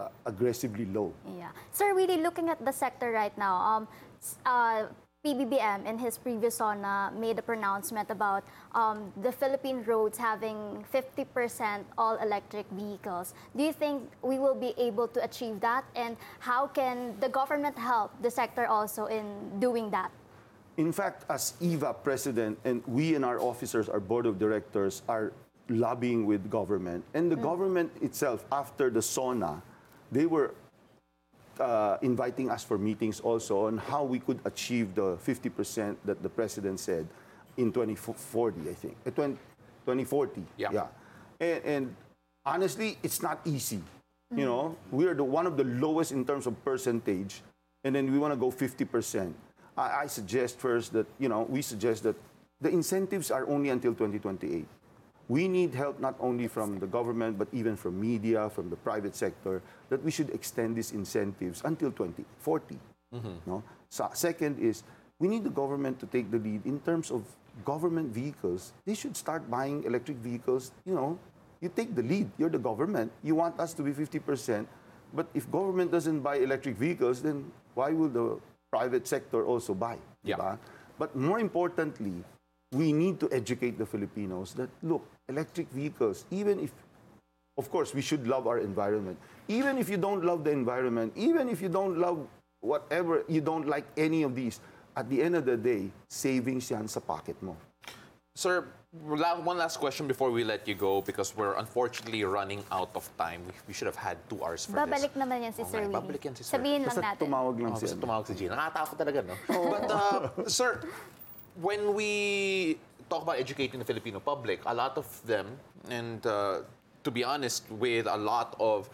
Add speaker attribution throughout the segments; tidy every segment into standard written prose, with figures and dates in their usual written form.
Speaker 1: aggressively low.
Speaker 2: Yeah. Sir, really looking at the sector right now, PBBM in his previous SONA made a pronouncement about the Philippine roads having 50% all-electric vehicles. Do you think we will be able to achieve that? And how can the government help the sector also in doing that?
Speaker 1: In fact, as EVA president, and we and our officers, our board of directors, are lobbying with government. And the government itself, after the SONA, they were inviting us for meetings also on how we could achieve the 50% that the president said in 2040, I think. 2040.
Speaker 3: Yeah.
Speaker 1: And honestly, it's not easy. You know, we are one of the lowest in terms of percentage, and then we want to go 50%. I suggest first that, we suggest that the incentives are only until 2028. We need help not only from the government, but even from media, from the private sector, that we should extend these incentives until 2040. No? So, second is, we need the government to take the lead in terms of government vehicles. They should start buying electric vehicles. You take the lead. You're the government. You want us to be 50%. But if government doesn't buy electric vehicles, then why will the private sector also buy?
Speaker 3: Yeah.
Speaker 1: Diba? But more importantly, we need to educate the Filipinos that, look, electric vehicles, even if, of course, we should love our environment. Even if you don't love the environment, even if you don't love whatever, you don't like any of these, at the end of the day, savings yan sa pocket mo.
Speaker 3: Sir, one last question before we let you go, because we're unfortunately running out of time. We should have had 2 hours for
Speaker 2: Babalik
Speaker 3: this.
Speaker 2: naman yan si Sir Winnie.
Speaker 3: Babalik yan si Sir.
Speaker 2: Sabihin lang
Speaker 1: Basta
Speaker 2: natin.
Speaker 1: tumawag lang
Speaker 3: Basta
Speaker 1: siya.
Speaker 3: tumawag si Gina. Nakatakot talaga, no? But, sir, when we talk about educating the Filipino public, a lot of them, and to be honest, with a lot of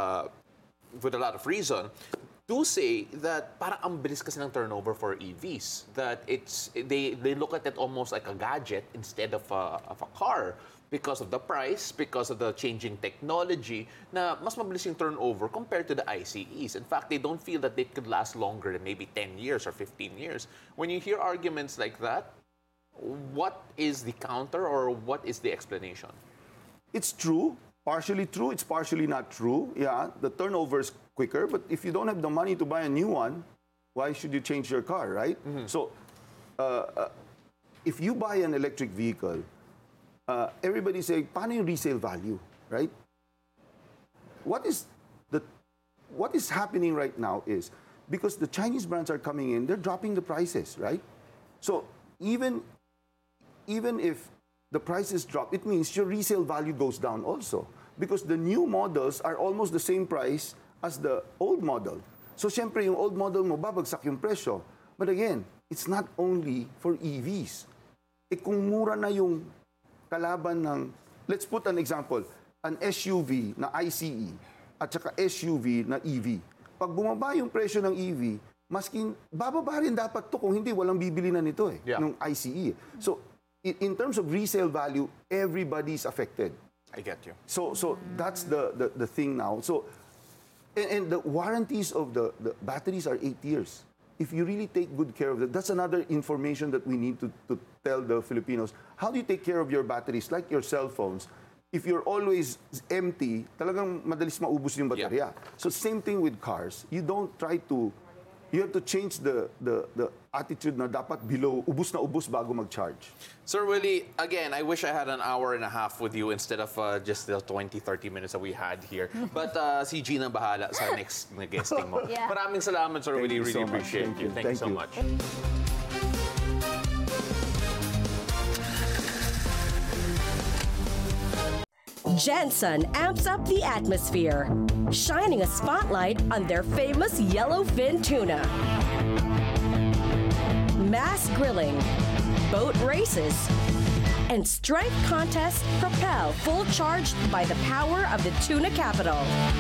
Speaker 3: reason, do say that parang ang bilis kasi ng turnover for EVs. That they look at it almost like a gadget instead of a car, because of the price, because of the changing technology, na mas mabilis yung turnover compared to the ICEs. In fact, they don't feel that they could last longer than maybe 10 years or 15 years. When you hear arguments like that, what is the counter or what is the explanation?
Speaker 1: It's true, partially true, it's partially not true. Yeah, the turnover is quicker, but if you don't have the money to buy a new one, why should you change your car, right? So, if you buy an electric vehicle, everybody say, paano yung resale value, right? What is happening right now is, because the Chinese brands are coming in, they're dropping the prices, right? So, even if the prices drop, it means your resale value goes down also. Because the new models are almost the same price as the old model. So, syempre, yung old model mo, babagsak yung presyo. But again, it's not only for EVs. Kung mura na yung kalaban ng, let's put an example, an SUV na ICE at saka SUV na EV. Pag bumaba yung presyo ng EV, masking bababa rin dapat to kung hindi walang bibili na nito ng ICE. So, in terms of resale value, everybody's affected.
Speaker 3: I get you.
Speaker 1: So that's the thing now. So, and the warranties of the batteries are 8 years. If you really take good care of it, that's another information that we need to tell the Filipinos. How do you take care of your batteries? Like your cell phones. If you're always empty, talagang madalis maubos yung baterya. So same thing with cars. You don't try to, you have to change the attitude na dapat below, ubus na ubus bago mag-charge.
Speaker 3: Sir Willie, again, I wish I had an hour and a half with you instead of just the 20-30 minutes that we had here. But si Gina bahala sa next na guesting mo.
Speaker 2: Yeah.
Speaker 3: Maraming salamat, Sir Willie. Really
Speaker 1: so much.
Speaker 3: appreciate
Speaker 1: Thank
Speaker 3: you.
Speaker 1: you.
Speaker 3: Thank you so
Speaker 1: Thank
Speaker 3: much.
Speaker 4: Jensen amps up the atmosphere, shining a spotlight on their famous yellowfin tuna. Mass grilling, boat races, and strength contests propel full charged by the power of the tuna capital.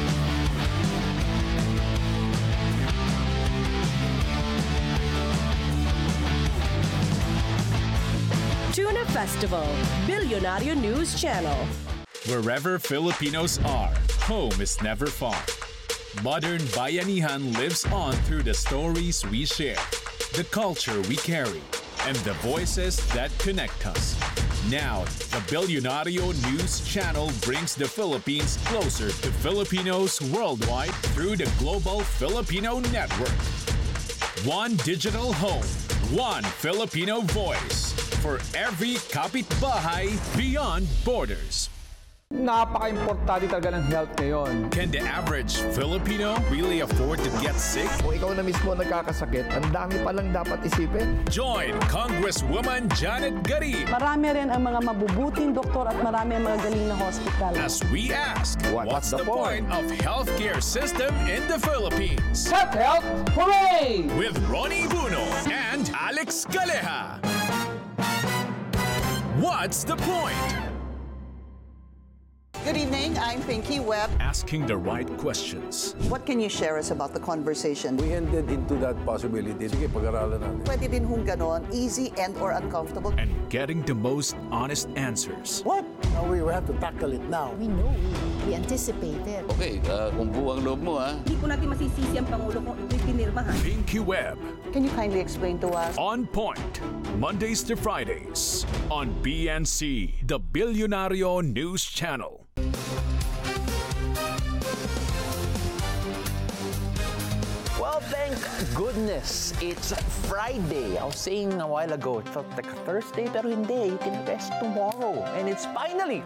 Speaker 4: Tuna Festival, Billionario News Channel.
Speaker 5: Wherever Filipinos are, home is never far. Modern Bayanihan lives on through the stories we share, the culture we carry, and the voices that connect us. Now, the Billionario News Channel brings the Philippines closer to Filipinos worldwide through the Global Filipino Network. One digital home, one Filipino voice for every kapitbahay beyond borders.
Speaker 6: Napaka-importante talaga ng health ngayon.
Speaker 5: Can the average Filipino really afford to get sick?
Speaker 6: Kung ikaw na mismo nagkakasakit, ang dami palang dapat isipin.
Speaker 5: Join Congresswoman Janet Garib
Speaker 7: Marami rin ang mga mabubuting doktor at marami ang mga galing na hospital.
Speaker 5: as we ask, what's the point of healthcare system in the Philippines?
Speaker 6: Health! Hooray!
Speaker 5: With Ronnie Buno and Alex Galeja. What's the point?
Speaker 8: Good evening, I'm Pinky Webb.
Speaker 5: Asking the right questions.
Speaker 8: What can you share us about the conversation?
Speaker 9: We ended into that possibility. Sige, pag-aralan natin.
Speaker 8: Pwede din hong ganon, easy and or uncomfortable.
Speaker 5: And getting the most honest answers.
Speaker 9: What? No, we have to tackle it now.
Speaker 10: We know, we anticipated.
Speaker 9: Okay, kung buwang loob mo, ha?
Speaker 7: Hindi po natin masisisi ang Pangulo kung ito'y pinirmahan.
Speaker 5: Pinky Webb.
Speaker 8: Can you kindly explain to us?
Speaker 5: On Point. Mondays to Fridays. On BNC, the Billionario News Channel.
Speaker 3: Well, thank goodness it's Friday. I was saying a while ago, it felt like a Thursday, pero hindi. You can rest tomorrow. And it's finally,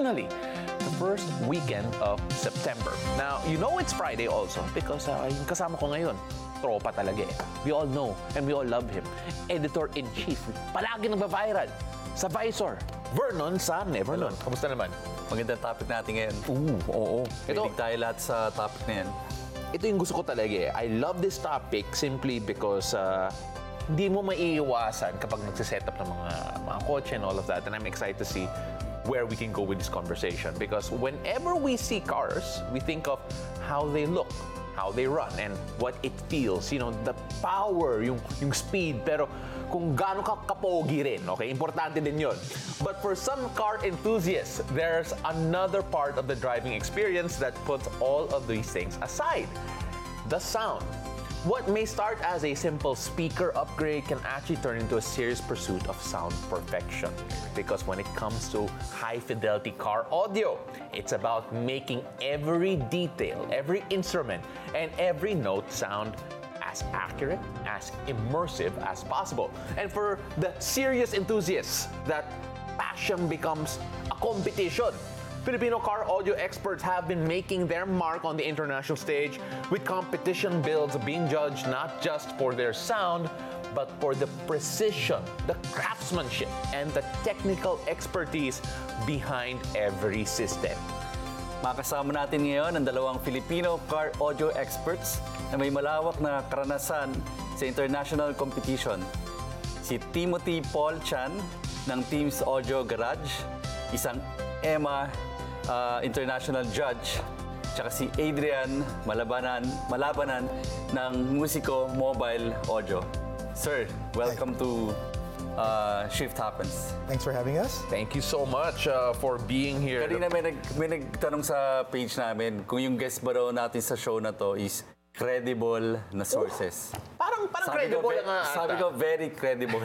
Speaker 3: the first weekend of September. Now, you know it's Friday also because yung kasama ko ngayon, tropa talaga eh. We all know and we all love him. Editor-in-Chief, palagi nagba-viral sa Visor, Vernon sa Nevernon. Kamusta naman?
Speaker 11: Magandang topic natin ngayon.
Speaker 3: Oo.
Speaker 11: Pwedeng tayo lahat sa topic na yan.
Speaker 3: Ito yung gusto ko talaga eh. I love this topic simply because hindi mo maiiwasan kapag nagsiset up ng mga kotse and all of that. And I'm excited to see where we can go with this conversation. Because whenever we see cars, we think of how they look, how they run, and what it feels. You know, the power, yung speed. Pero kung gaano ka kapogi rin, okay? Importante din yun. But for some car enthusiasts, there's another part of the driving experience that puts all of these things aside. The sound. What may start as a simple speaker upgrade can actually turn into a serious pursuit of sound perfection. Because when it comes to high-fidelity car audio, it's about making every detail, every instrument, and every note sound as accurate, as immersive as possible. And for the serious enthusiasts, that passion becomes a competition. Filipino car audio experts have been making their mark on the international stage, with competition builds being judged not just for their sound, but for the precision, the craftsmanship, and the technical expertise behind every system.
Speaker 11: Makasama natin ngayon ang dalawang Filipino car audio experts na may malawak na karanasan sa international competition. Si Timothy Paul Chan ng Teams Audio Garage, isang EMA international judge, tsaka si Adrian Malabanan ng Musico Mobile Audio. Sir, welcome to Shift Happens.
Speaker 12: Thanks for having us.
Speaker 3: Thank you so much for being here.
Speaker 11: Kanina may nagtanong sa page namin kung yung guest ba raw natin sa show na to is credible na sources.
Speaker 3: Parang credible nga ata.
Speaker 11: Sabi ko, very credible.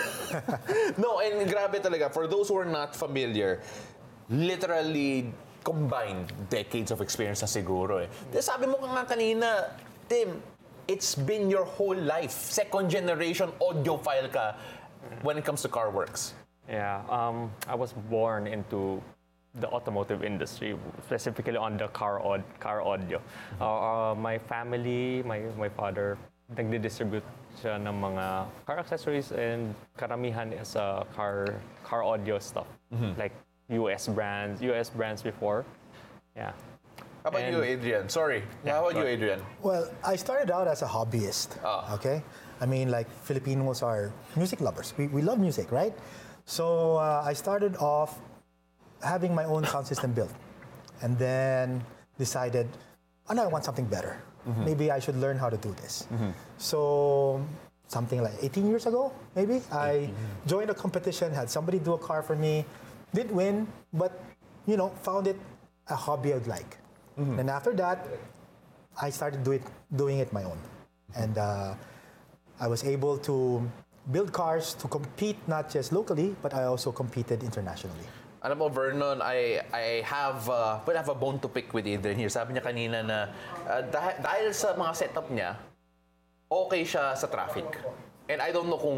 Speaker 3: No, and grabe talaga. For those who are not familiar, literally combined decades of experience na siguro eh. Sabi mo nga kanina, Tim, it's been your whole life. Second generation audiophile ka when it comes to car works.
Speaker 13: Yeah, I was born into the automotive industry, specifically on the car audio. My family, my father, nagdi-distribute siya ng mga car accessories and karamihan is car audio stuff, like US brands before. Yeah.
Speaker 3: How about you, Adrian? Sorry. Yeah, how about you, Adrian?
Speaker 12: Well, I started out as a hobbyist. Okay, I mean, like Filipinos are music lovers. We love music, right? So I started off having my own sound system built, and then decided, oh no, I want something better. Maybe I should learn how to do this. So something like 18 years ago, maybe, I joined a competition, had somebody do a car for me, didn't win, but found it a hobby I'd like. And after that, I started doing it my own. And I was able to build cars to compete not just locally, but I also competed internationally.
Speaker 3: Alam mo, Vernon, I have a bone to pick with Adrian here. Sabi niya kanina na dahil sa mga setup niya, okay siya sa traffic. And I don't know kung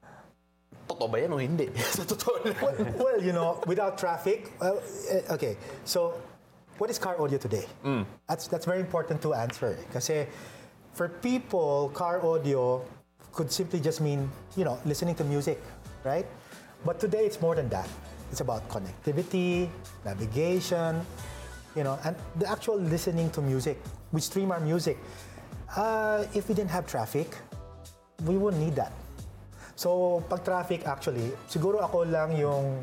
Speaker 3: totoo ba yan o hindi. Sa totoo lang.
Speaker 12: Well, you know, without traffic, okay. So, what is car audio today? That's very important to answer. Kasi for people, car audio could simply just mean, you know, listening to music, right? But today it's more than that. It's about connectivity, navigation, you know, and the actual listening to music. We stream our music. If we didn't have traffic, we wouldn't need that. So, pag traffic actually, siguro ako lang yung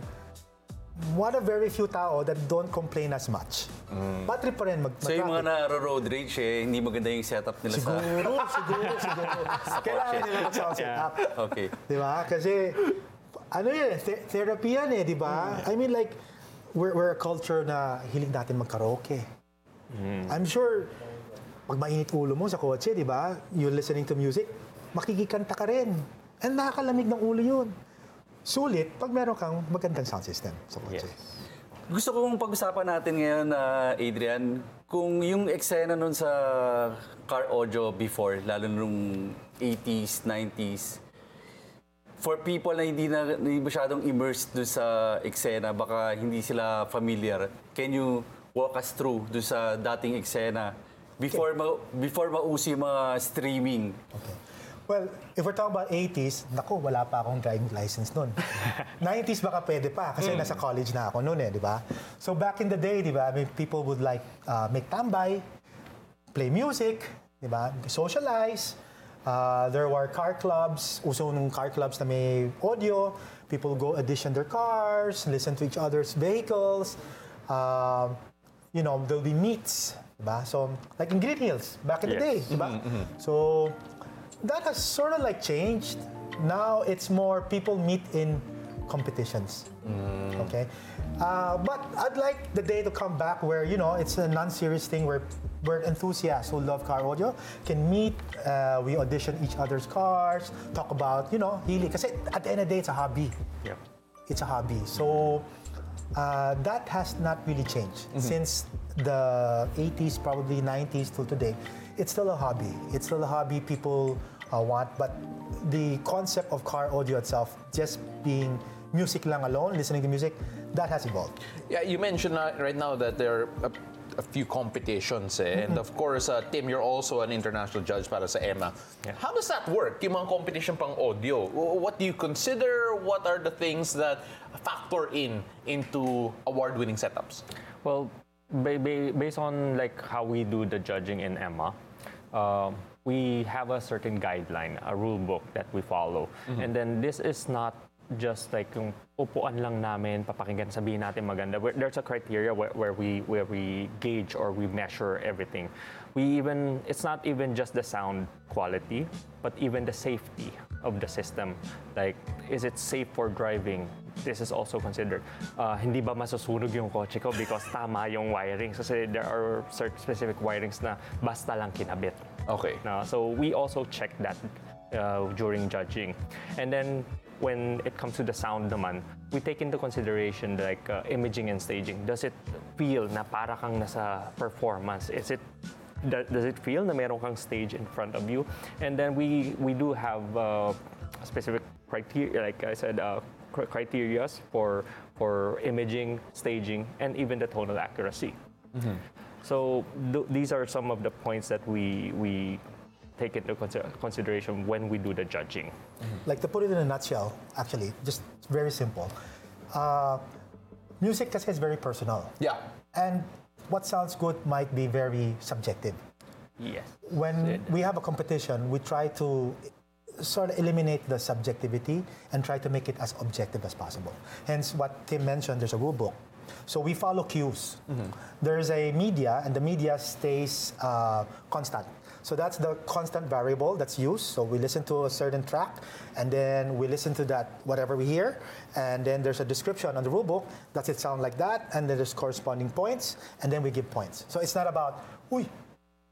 Speaker 12: one of very few tao that don't complain as much. Battery pa rin
Speaker 11: So yung mga naro-road rage hindi maganda yung setup nila
Speaker 12: siguro. Kailangan nila mag-sound setup.
Speaker 11: Okay.
Speaker 12: Di ba? Kasi, ano yan, therapy yan di ba? I mean like, we're a culture na hilig natin mag-karaoke. I'm sure, pag mainit ulo mo sa kotse, di ba? You're listening to music, makikikanta ka rin. And nakakalamig ng ulo yun. Sulit pag meron kang magandang sound system sa kotse.
Speaker 11: Gusto kong pag-usapan natin ngayon, Adrian, kung yung eksena nun sa car audio before, lalo nung 80s, 90s, for people na hindi masyadong immersed doon sa eksena, baka hindi sila familiar, can you walk us through doon sa dating eksena before mauso yung mga streaming?
Speaker 12: Okay. Well, if we're talking about 80s, naku, wala pa akong driving license noon. 90s baka pwede pa kasi nasa college na ako noon di ba? So back in the day, di ba, I mean, people would like make tambay, play music, di ba, socialize. There were car clubs, uso nung car clubs na may audio. People go audition their cars, listen to each other's vehicles. You know, there'll be meets, diba? So, like in Green Hills, back in the day, diba? So, that has sort of like changed. Now, it's more people meet in competitions, okay? But I'd like the day to come back where, you know, it's a non-serious thing where enthusiasts who love car audio can meet, we audition each other's cars, talk about, you know, hili. Kasi at the end of the day, it's a hobby.
Speaker 13: Yep.
Speaker 12: It's a hobby. So that has not really changed since the 80s, probably 90s till today. It's still a hobby. It's still a hobby people want, but the concept of car audio itself, just being music lang alone, listening to music, that has evolved.
Speaker 3: Yeah, you mentioned right now that there are a few competitions and of course, Tim, you're also an international judge para sa EMA. Yeah. How does that work, yung mga competition pang audio? What do you consider? What are the things that factor into award-winning setups?
Speaker 13: Well, based on like how we do the judging in EMA, we have a certain guideline, a rule book that we follow. And then this is not just like yung upuan lang namin, papakinggan, sabihin natin maganda. There's a criteria where we gauge or we measure everything. It's not even just the sound quality, but even the safety of the system. Like, is it safe for driving? This is also considered. Hindi ba masusunog yung kotse ko because tama yung wirings? Kasi there are certain specific wirings na basta lang kinabit.
Speaker 3: Okay.
Speaker 13: So we also check that during judging. And then when it comes to the sound naman, we take into consideration like imaging and staging. Does it feel na para kang nasa performance? Does it feel na meron kang stage in front of you? And then we do have specific criteria, like I said, criteria for imaging, staging, and even the tonal accuracy. So these are some of the points that we take into consideration when we do the judging.
Speaker 12: Like, to put it in a nutshell, actually, just very simple. Music kasi is very personal.
Speaker 3: Yeah.
Speaker 12: And what sounds good might be very subjective.
Speaker 13: Yes.
Speaker 12: When we have a competition, we try to sort of eliminate the subjectivity and try to make it as objective as possible. Hence, what Tim mentioned, there's a rule book. So we follow cues. There's a media, and the media stays constant. So that's the constant variable that's used. So we listen to a certain track, and then we listen to that, whatever we hear, and then there's a description on the rule book. Does it sound like that? And then there's corresponding points, and then we give points. So it's not about, uy,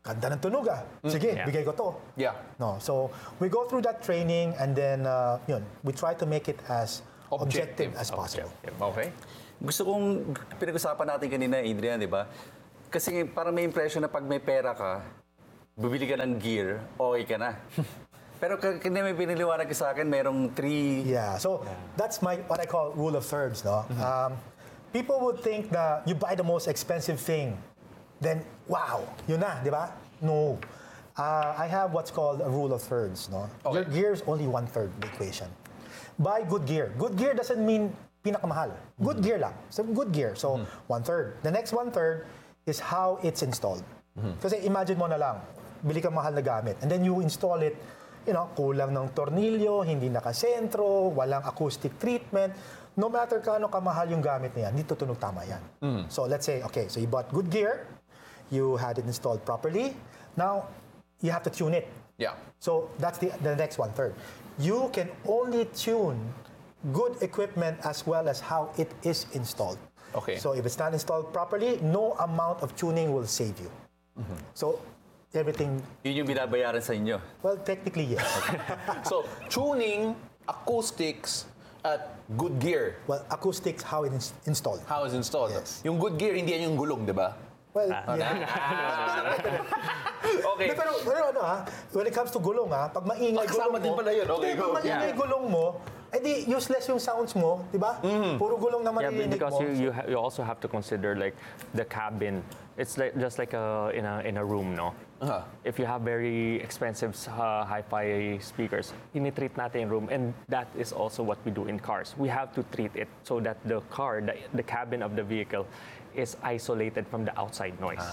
Speaker 12: ganda ng tunog ah. Sige, bigay ko to.
Speaker 3: Yeah.
Speaker 12: No, so we go through that training and then yun, we try to make it as objective as possible.
Speaker 3: Okay.
Speaker 11: Gusto kong pinag-usapan natin kanina, Adrian, di ba? Kasi parang may impression na pag may pera ka, bibili ka ng gear, okay ka na. Pero kanina may piniliwanag ka sa akin, merong 3...
Speaker 12: Yeah, so that's what I call rule of thirds, no? People would think that you buy the most expensive thing, then wow, yun na, di ba? No. I have what's called a rule of thirds, no? Your gear is only 1/3 the equation. Buy good gear. Good gear doesn't mean pinakamahal. Good gear lang. So good gear. So 1/3. The next 1/3 is how it's installed. Kasi imagine mo na lang, bili ka mahal na gamit and then you install it, kulang ng tornilyo, hindi nakasentro, walang acoustic treatment. No matter kaano kamahal yung gamit na yan, hindi tutunog tama yan. So let's say, okay, so you bought good gear, you had it installed properly, now you have to tune it.
Speaker 3: Yeah.
Speaker 12: So that's the next 1/3. You can only tune good equipment as well as how it is installed.
Speaker 3: Okay.
Speaker 12: So if it's not installed properly, no amount of tuning will save you. So everything...
Speaker 11: Yun yung binabayaran sa inyo?
Speaker 12: Well, technically, yes.
Speaker 3: So, tuning, acoustics, at good gear.
Speaker 12: Well, acoustics, how it is installed.
Speaker 3: How it's installed.
Speaker 12: Yes.
Speaker 3: Yung good gear, hindi yan yung gulong, di ba?
Speaker 12: Well, yeah.
Speaker 3: Okay.
Speaker 12: Pero when it comes to gulong pag maingay
Speaker 3: kasama
Speaker 12: gulong mo...
Speaker 3: din pala yun. Okay, go.
Speaker 12: Pag maingay gulong mo, edi useless yung sounds mo, di ba? Puro gulong na maririnig
Speaker 13: because
Speaker 12: mo.
Speaker 13: you also have to consider like the cabin. It's like just like in a room, no? If you have very expensive hi-fi speakers, tinitreat natin yung room, and that is also what we do in cars. We have to treat it so that the car, the cabin of the vehicle, is isolated from the outside noise.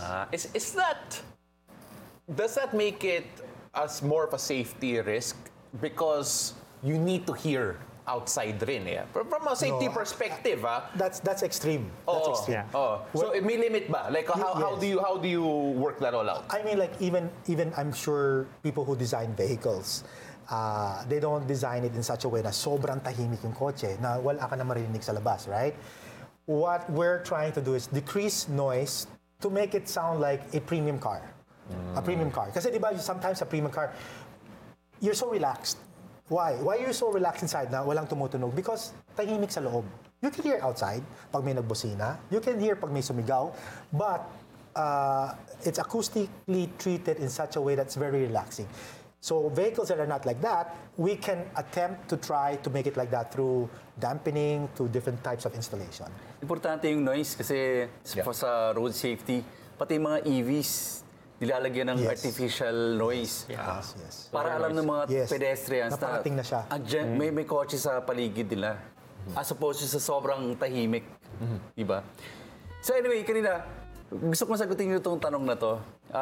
Speaker 3: Does that make it as more of a safety risk because you need to hear outside rin from a safety perspective
Speaker 12: That's extreme. That's extreme.
Speaker 3: So may limit ba? Like how do you work that all out?
Speaker 12: I mean, like even I'm sure people who design vehicles, they don't design it in such a way na sobrang tahimik yung kotse na wala ka na maririnig sa labas, right? What we're trying to do is decrease noise to make it sound like a premium car. A premium car. Kasi di ba sometimes a premium car, you're so relaxed. Why? Why are you so relaxed inside na walang tumutunog? Because tahimik sa loob. You can hear outside pag may nagbusina. You can hear pag may sumigaw. But it's acoustically treated in such a way that's very relaxing. So vehicles that are not like that, we can attempt to try to make it like that through dampening, to different types of installation.
Speaker 11: Importante yung noise kasi sa road safety, pati mga EVs, nilalagyan ng artificial noise.
Speaker 12: Yes.
Speaker 11: Para alam ng mga pedestrians
Speaker 12: naparating na siya.
Speaker 11: May kotse sa paligid nila. As opposed to sa sobrang tahimik. Diba? So anyway, kanina, gusto kong sagutin nyo itong tanong na to.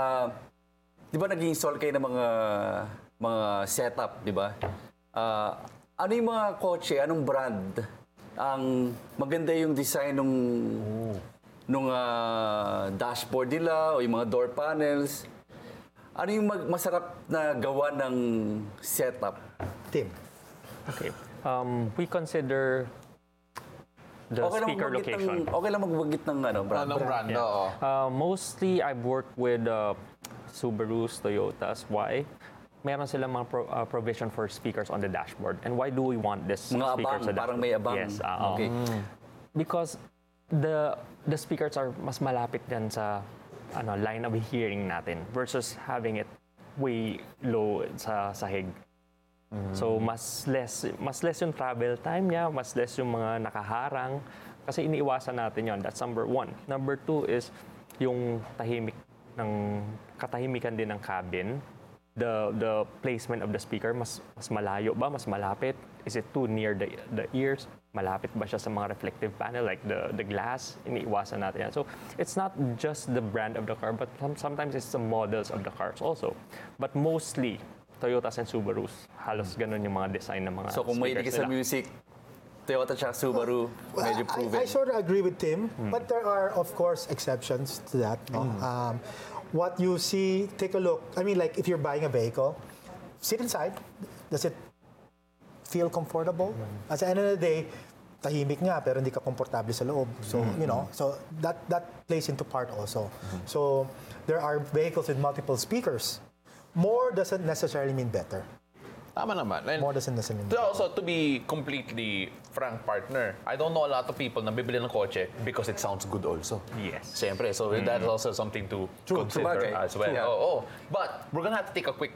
Speaker 11: Di ba nag-install kayo ng mga setup, di ba? Ano yung mga kotse, anong brand ang maganda yung design nung dashboard nila o yung mga door panels? Ano yung masarap na gawa ng setup?
Speaker 12: Tim.
Speaker 13: Okay. We consider the speaker location.
Speaker 11: Okay lang magbagit ng brand.
Speaker 3: Brand.
Speaker 13: Mostly, I've worked with Subarus, Toyotas. Why? Meron silang mga provision for speakers on the dashboard. And why do we want this
Speaker 11: mga
Speaker 13: speakers
Speaker 11: abang, parang may abang.
Speaker 13: Yes.
Speaker 11: Okay.
Speaker 13: Because the speakers are mas malapit yan sa line of hearing natin versus having it way low sa sahig. So mas less yung travel time niya, mas less yung mga nakaharang kasi iniiwasan natin yon. That's number one. Number two is yung katahimikan din ng cabin. The placement of the speaker, mas malayo ba, mas malapit? Is it too near the ears? Malapit ba siya sa mga reflective panel like the glass? Iniiwasan natin yan. So it's not just the brand of the car, but sometimes it's the models of the cars also. But mostly Toyotas and Subarus, halos ganun yung mga design ng mga
Speaker 11: So kung may ka sa music, Toyota at Subaru, medyo proven.
Speaker 12: I sort of agree with Tim, but there are of course exceptions to that. No? What you see, take a look. I mean, like if you're buying a vehicle, sit inside. Does it feel comfortable? At the end of the day, tahimik nga pero hindi ka komportable sa loob. So, you know, so that plays into part also. So, there are vehicles with multiple speakers. More doesn't necessarily mean better.
Speaker 14: Tama naman. And
Speaker 12: more doesn't necessarily mean better.
Speaker 14: Also, to be completely frank, partner, I don't know a lot of people na bibili ng kotse
Speaker 3: because it sounds good also.
Speaker 14: Yes. Siyempre, so that's also something to consider as well.
Speaker 11: Yeah.
Speaker 14: Oh. But we're gonna have to take a quick